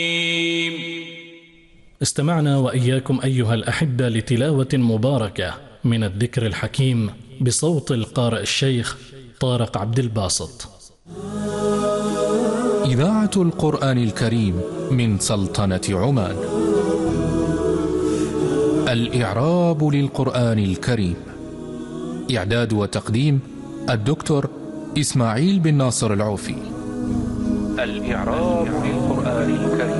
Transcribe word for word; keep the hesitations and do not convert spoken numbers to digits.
استمعنا وإياكم أيها الأحبة لتلاوة مباركة من الذكر الحكيم بصوت القارئ الشيخ طارق عبد الباسط. إذاعة القرآن الكريم من سلطنة عمان. الإعراب للقرآن الكريم. إعداد وتقديم الدكتور إسماعيل بن ناصر العوفي. الإعراب للقرآن الكريم.